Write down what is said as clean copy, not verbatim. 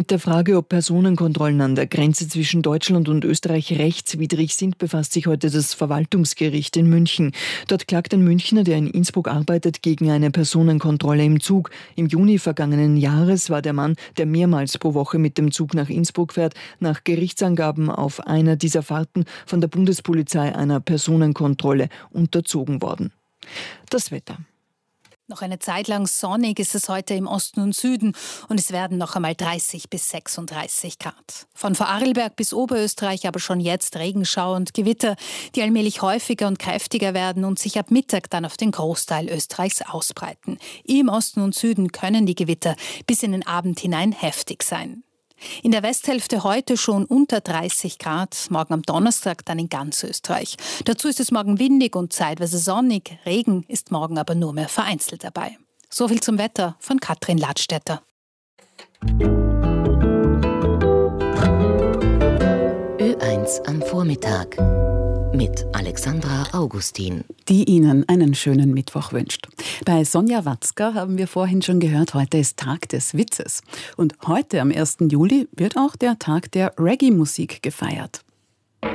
Mit der Frage, ob Personenkontrollen an der Grenze zwischen Deutschland und Österreich rechtswidrig sind, befasst sich heute das Verwaltungsgericht in München. Dort klagt ein Münchner, der in Innsbruck arbeitet, gegen eine Personenkontrolle im Zug. Im Juni vergangenen Jahres war der Mann, der mehrmals pro Woche mit dem Zug nach Innsbruck fährt, nach Gerichtsangaben auf einer dieser Fahrten von der Bundespolizei einer Personenkontrolle unterzogen worden. Das Wetter. Noch eine Zeit lang sonnig ist es heute im Osten und Süden und es werden noch einmal 30 bis 36 Grad. Von Vorarlberg bis Oberösterreich aber schon jetzt Regenschauer und Gewitter, die allmählich häufiger und kräftiger werden und sich ab Mittag dann auf den Großteil Österreichs ausbreiten. Im Osten und Süden können die Gewitter bis in den Abend hinein heftig sein. In der Westhälfte heute schon unter 30 Grad, morgen am Donnerstag dann in ganz Österreich. Dazu ist es morgen windig und zeitweise sonnig. Regen ist morgen aber nur mehr vereinzelt dabei. So viel zum Wetter von Katrin Ladstätter. Ö1 am Vormittag mit Alexandra Augustin, die Ihnen einen schönen Mittwoch wünscht. Bei Sonja Watzka haben wir vorhin schon gehört, heute ist Tag des Witzes. Und heute am 1. Juli wird auch der Tag der Reggae-Musik gefeiert.